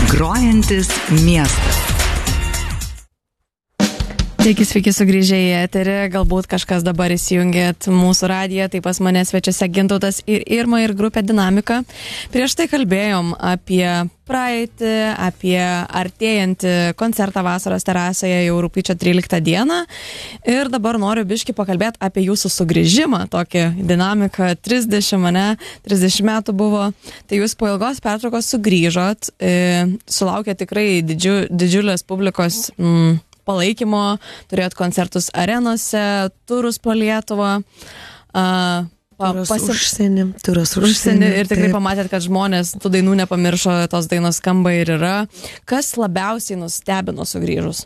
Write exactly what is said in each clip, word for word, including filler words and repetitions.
Grojantis miestas. Taigi, sveiki sugrįžę į eterį, galbūt kažkas dabar įsijungėt mūsų radiją, tai pas mane svečiuose Gintautas ir Irma ir grupė Dinamika. Prieš tai kalbėjom apie praeitį, apie artėjantį koncertą Vasaros terasoje jau rugpjūčio tryliktą dieną ir dabar noriu biškį pakalbėti apie jūsų sugrįžimą, tokį Dinamiką, trisdešimt, ne, trisdešimt metų buvo, tai jūs po ilgos pertraukos sugrįžot, e, sulaukė tikrai didžiu, didžiulės publikos mm, palaikymo, turėjot koncertus arenose, turus po Lietuvą, uh, turas pasi... užsienį, turas užsienį, užsienį. Ir tikrai taip pamatėt, kad žmonės tų dainų nepamiršo, tos dainos skamba ir yra. Kas labiausiai nustebino sugrįžus?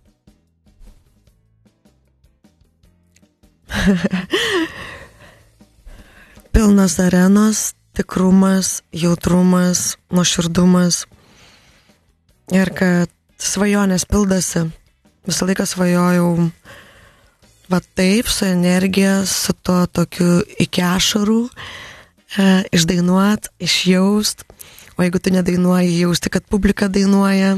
Pilnas arenos, tikrumas, jautrumas, nuoširdumas ir kad svajonės pildasi. Visą laiką svajojau va taip, su energija, su to tokiu iki ašarų, e, išdainuot, išjaust, o jeigu tu nedainuoji, jausti, kad publika dainuoja.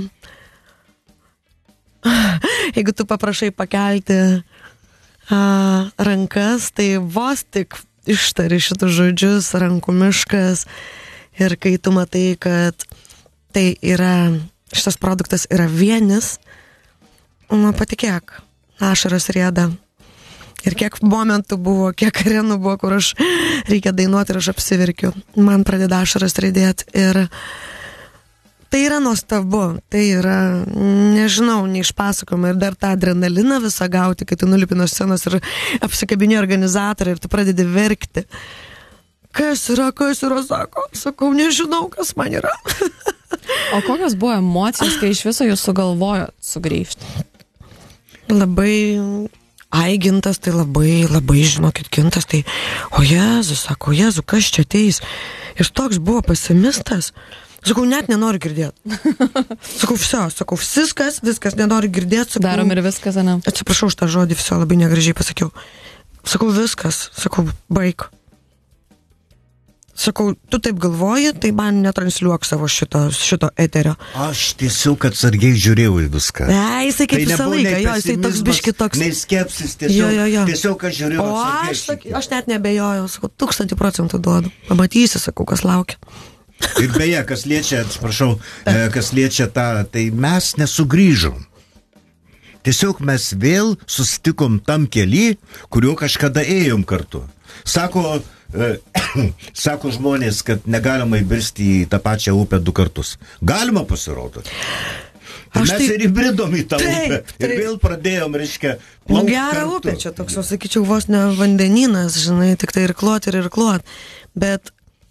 Jeigu tu paprašai pakelti a, rankas, tai vos tik ištari šitus žodžius, rankų miškas, ir kai tu matai, kad tai yra, šitas produktas yra vienis, nu, patikėk, ašaros rieda. Ir kiek momentų buvo, kiek arenų buvo, kur aš reikia dainuoti ir aš apsiverkiu. Man pradeda ašaras riedėti ir tai yra nuostabu, tai yra, nežinau, neišpasakoma ir dar tą adrenaliną visą gauti, kai tu nulipi nuo scenos ir apsikabini organizatorių ir tu pradedi verkti. Kas yra, kas yra, sako, sakau, nežinau, kas man yra. O kokios buvo emocijos, kai iš viso jūs sugalvojot sugrįžti? Labai, ai, Gintas, tai labai, labai, žinokit, Gintas, tai, o Jėzus, sako, Jėzu, kas čia ateis? Ir toks buvo pesimistas. Sakau, net nenoriu girdėti. Sakau, viso, sakau, viskas, viskas, nenoriu girdėti. Sakau, darom ir viskas, ne? Atsiprašau už tą žodį, viso, labai negražiai pasakiau. Sakau, viskas, sakau, baik. Sakau, tu taip galvoji, tai man netransliuok savo šito, šito eterio. Aš tiesiog atsargiai žiūrėjau į viską. Ne, jisai kaip tai visą laiką, jo, jisai toks biški toks. Nei skepsis, tiesiog, jo, jo, jo. tiesiog aš žiūrėjau o atsargiai. aš, sak, aš net nebejojau, sakau, tūkstantį procentų duodu. Pamatysi, sakau, kas laukia. Ir beje, kas liečia, atsiprašau, kas liečia tą, tai mes nesugrįžom. Tiesiog mes vėl susitikom tam kely, kuriuo kažkada ėjom kartu. Sako, sako žmonės, kad negalima įbirsti į tą pačią upę du kartus. Galima, pasirodo. Aš mes tai, ir įbridom į tą taip, upę. Ir taip. Vėl pradėjom, reiškia, plaukti. Nu, gerą upę, čia toks, sakyčiau, vos ne vandeninas, žinai, tik tai ir klot ir ir klot. Bet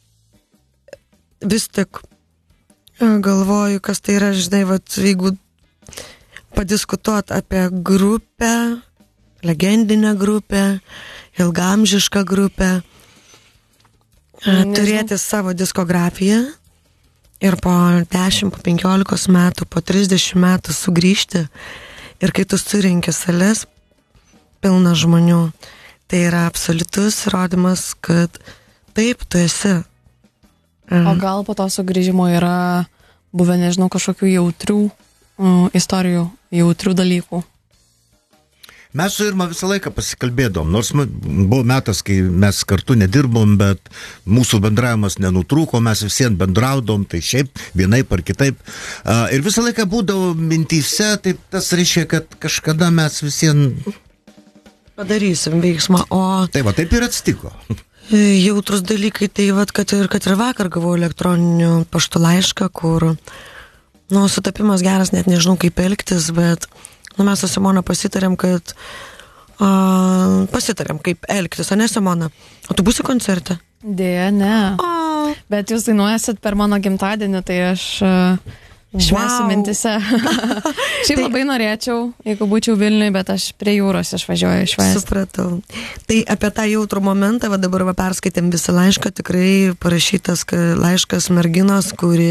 vis tik galvoju, kas tai yra, žinai, vat, jeigu padiskutuot apie grupę, legendinę grupę, ilgamžišką grupę, Nežinau. Turėti savo diskografiją ir po dešimt, po penkiolikos metų, po trisdešimt metų sugrįžti ir kai tu surinki sales pilna žmonių, tai yra absoliutus įrodymas, kad taip, tu esi. O gal po to sugrįžimo yra buvę, nežinau, kažkokių jautrių uh, istorijų, jautrių dalykų? Mes su Irma visą laiką pasikalbėdom, nors buvo metas, kai mes kartu nedirbom, bet mūsų bendravimas nenutrūko, mes visien bendraudom, tai šiaip vienaip ar kitaip. Ir visą laiką būdavo mintyse, tai tas reiškia, kad kažkada mes visien padarysim veiksmą, o... Tai va, taip ir atsitiko. Jautrus dalykai, tai va, kad ir, kad ir vakar gavau elektroninių paštų laišką, kur, nu, sutapimas geras, net nežinau kaip elgtis, bet... Nu, mes su Simona pasitarėm, kad uh, pasitarėm, kaip elgtis, o ne Simona? O tu būsi koncerte? Dėja, ne. O. Bet jūs dainuojasit per mano gimtadienį, tai aš uh, švęsiu wow. mintise. Šiaip tai... labai norėčiau, jeigu būčiau Vilniui, bet aš prie jūros išvažiuoju švęsti. Supratau. Tai apie tą jautrų momentą, va dabar va perskaitėm visą laišką, tikrai parašytas laiškas merginos, kuri...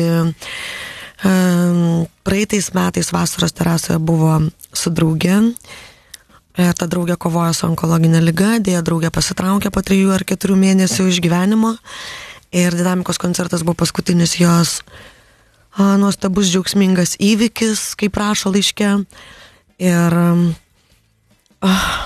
Um, praeitais metais Vasaros terasoje buvo su drauge ir ta draugė kovojo su onkologinė liga, dėja draugė pasitraukė po trijų ar keturių mėnesių išgyvenimo ir Dinamikos koncertas buvo paskutinis jos a, nuostabus džiaugsmingas įvykis, kaip rašo laiške. Ir ah.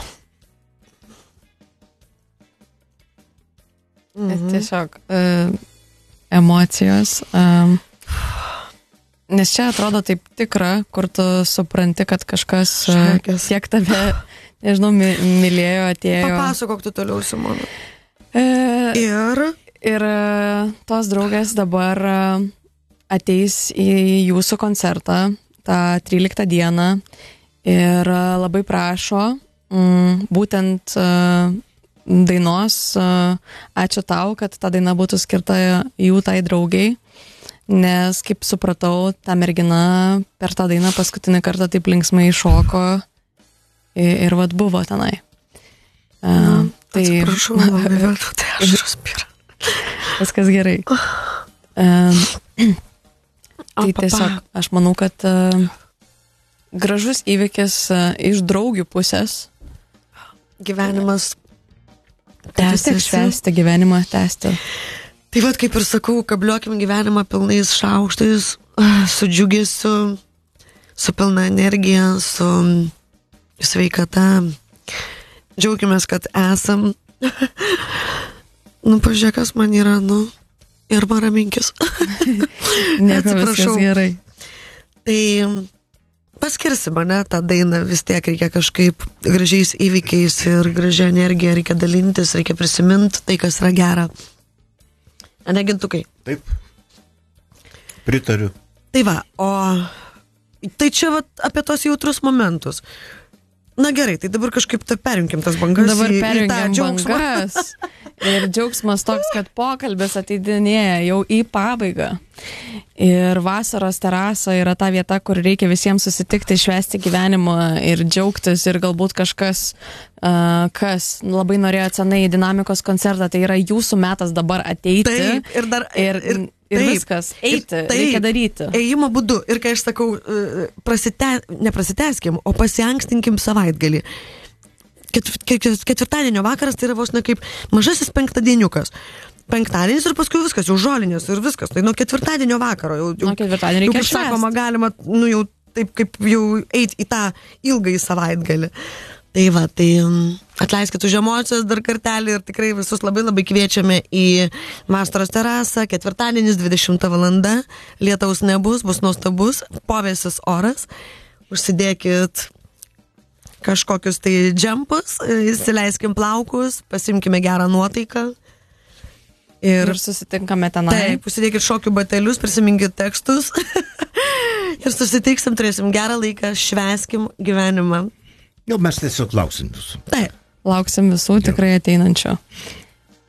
mhm. tiesiog uh, emocijos. Um, nes čia atrodo taip tikra, kur tu supranti, kad kažkas uh, tiek tave, nežinau, my, mylėjo, atėjo. Papasakok tu toliau, Simona. Uh, ir? Ir uh, tos draugės dabar uh, ateis į jūsų koncertą tą tryliktą dieną ir uh, labai prašo um, būtent uh, dainos uh, Ačiū tau, kad ta daina būtų skirta jų tai draugiai, nes kaip supratau, ta mergina per tą dainą paskutinį kartą taip linksmai šoko ir, ir vat buvo tenai. Uh, mm, tai atsiprašau, labai vėl tai aš suspira. Viskas gerai. Uh, tai tiesiog aš manau, kad uh, gražus įvykis uh, iš draugių pusės. Gyvenimas tęsti, švęsti gyvenimą, tęsti. Tai vat kaip ir sakau, kabliuokim gyvenimą pilnais šaukštais, su džiugesiu, su pilna energija, su sveikata. Džiaukimės, kad esam. Nu, pažiūrėk, kas man yra, nu, ir maraminkis. Nieko, viskas gerai. Tai paskirsi mane tą dainą, vis tiek reikia kažkaip gražiais įvykiais ir gražia energija, reikia dalintis, reikia prisiminti tai, kas yra gera. Ane, Gintukai? Taip. Pritariu. Tai va, o tai čia va, apie tos jautrus momentus. Na gerai, tai dabar kažkaip ta perjunkim tas bangas. Dabar į, perjunkim į bangas. Ir džiaugsmas toks, kad pokalbis ateidinėja jau į pabaigą. Ir vasaros terasa yra ta vieta, kur reikia visiems susitikti, švęsti gyvenimą ir džiaugtis. Ir galbūt kažkas, uh, kas labai norėjo senai į Dinamikos koncertą, tai yra jūsų metas dabar ateiti. Taip, ir dar... Ir, ir, ir taip, viskas, eiti, taip, reikia daryti. Ėjimo būdu. Ir kai aš sakau, prasite, neprasiteskim, o pasiankstinkim savaitgalį. Ketvirtadienio vakaras tai yra vos ne kaip mažasis penktadieniukas. Penktadienis ir paskui viskas, jau žolinės ir viskas. Tai nuo ketvirtadienio vakaro. Jau, jau, nuo ketvirtadienio reikia švęsti. Jau, kaip sakoma, galima, nu jau taip kaip jau eiti į tą ilgąjį savaitgalį. Tai va, tai atleiskit už emocijas dar kartelį ir tikrai visus labai labai kviečiame į vasaros terasą. Ketvirtadienis, dvidešimta valanda. Lietaus nebus, bus nuostabus, povėsis oras. Užsidėkit kažkokius tai džempus, įsileiskim plaukus, pasimkime gerą nuotaiką. Ir, ir susitinkame tenai. Taip, užsidėkit šokių batelius, prisiminkit tekstus. Ir susitiksim, turėsim gerą laiką, švęskim gyvenimą. Jau mes tiesiog lauksim visų. Taip. Lauksim visų tikrai ateinančio.